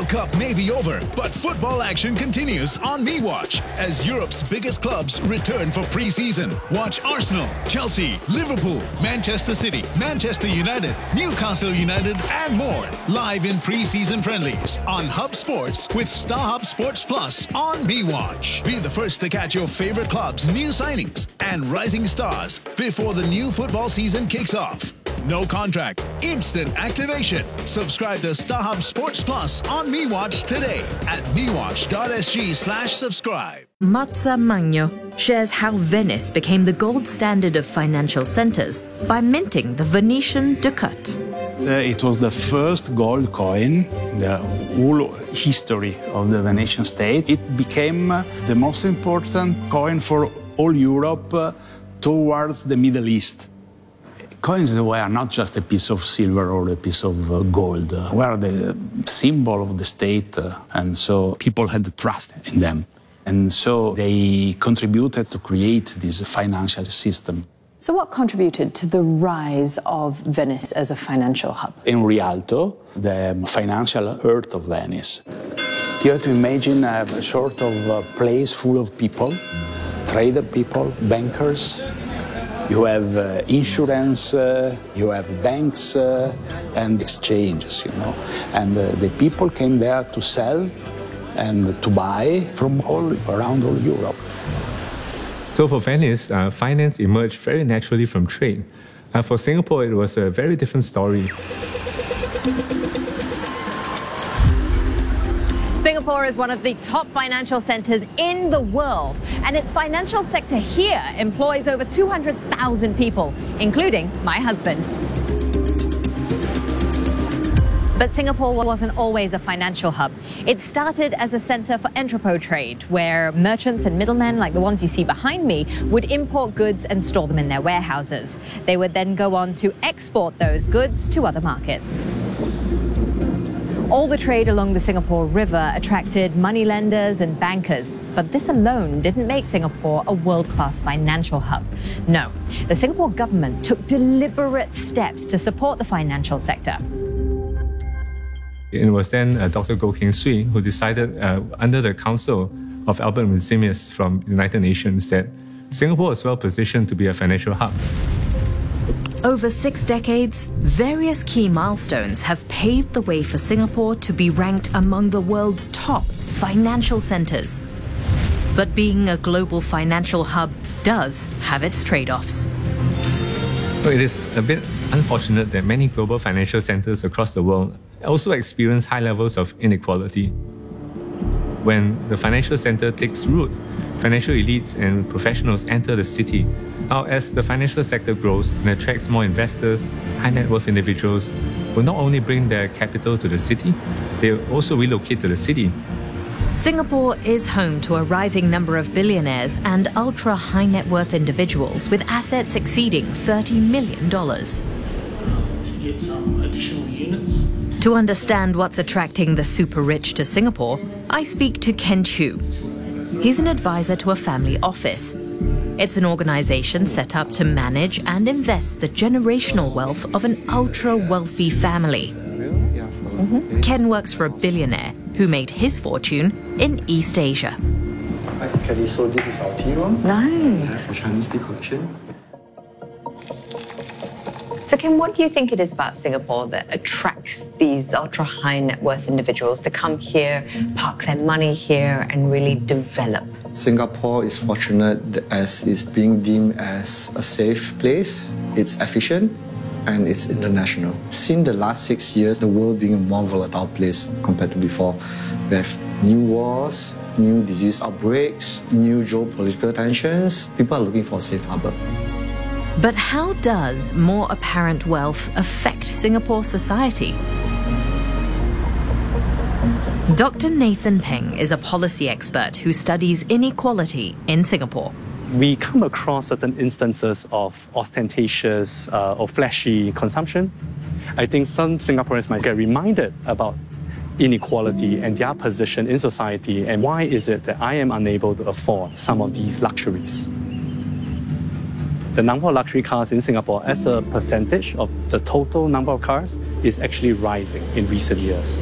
Cup may be over, but football action continues on MeWatch as Europe's biggest clubs return for pre-season. Watch Arsenal, Chelsea, Liverpool, Manchester City, Manchester United, Newcastle United, and more live in pre-season friendlies on Hub Sports with StarHub Sports Plus on MeWatch. Be the first to catch your favorite clubs' new signings and rising stars before the new football season kicks off. No contract, instant activation. Subscribe to StarHub Sports Plus on MeWatch today at mewatch.sg/subscribe. Mazza Magno shares how Venice became the gold standard of financial centers by minting the Venetian ducat. It was the first gold coin in the whole history of the Venetian state. It became the most important coin for all Europe towards the Middle East. Coins were not just a piece of silver or a piece of gold, were the symbol of the state, and so people had trust in them. And so they contributed to create this financial system. So what contributed to the rise of Venice as a financial hub? In Rialto, the financial heart of Venice. You have to imagine a sort of place full of people, trader people, bankers. You have insurance, you have banks and exchanges, you know. And the people came there to sell and to buy from all around Europe. So for Venice, finance emerged very naturally from trade. For Singapore, it was a very different story. Singapore is one of the top financial centers in the world, and its financial sector here employs over 200,000 people, including my husband. But Singapore wasn't always a financial hub. It started as a center for entrepot trade, where merchants and middlemen, like the ones you see behind me, would import goods and store them in their warehouses. They would then go on to export those goods to other markets. All the trade along the Singapore River attracted moneylenders and bankers, but this alone didn't make Singapore a world-class financial hub. No, the Singapore government took deliberate steps to support the financial sector. It was then Dr. Goh Keng Swee who decided, under the counsel of Albert Maximus from the United Nations, that Singapore is well positioned to be a financial hub. Over 6 decades, various key milestones have paved the way for Singapore to be ranked among the world's top financial centers. But being a global financial hub does have its trade-offs. So it is a bit unfortunate that many global financial centers across the world also experience high levels of inequality. When the financial center takes root, financial elites and professionals enter the city. Now, as the financial sector grows and attracts more investors, high net worth individuals will not only bring their capital to the city, they will also relocate to the city. Singapore is home to a rising number of billionaires and ultra high net worth individuals with assets exceeding $30 million. To get some additional units. To understand what's attracting the super rich to Singapore, I speak to Ken Chu. He's an advisor to a family office. It's an organization set up to manage and invest the generational wealth of an ultra-wealthy family. Ken works for a billionaire who made his fortune in East Asia. Hi, Kelly. So this is our tea room. Nice. For Chinese tea collection. So Ken, what do you think it is about Singapore that attracts these ultra-high net worth individuals to come here, park their money here, and really develop? Singapore is fortunate as it's being deemed as a safe place. It's efficient and it's international. Seen the last 6 years, the world being a more volatile place compared to before. We have new wars, new disease outbreaks, new geopolitical tensions. People are looking for a safe harbor. But how does more apparent wealth affect Singapore society? Dr. Nathan Peng is a policy expert who studies inequality in Singapore. We come across certain instances of ostentatious or flashy consumption. I think some Singaporeans might get reminded about inequality and their position in society and why is it that I am unable to afford some of these luxuries. The number of luxury cars in Singapore as a percentage of the total number of cars is actually rising in recent years.